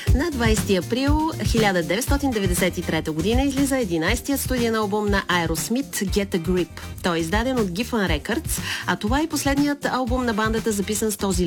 На 20 април 1993 година излиза 11-тият студиен албум на Aerosmith Get a Grip. Той е издаден от Geffen Records, а това е последният албум на бандата, записан с този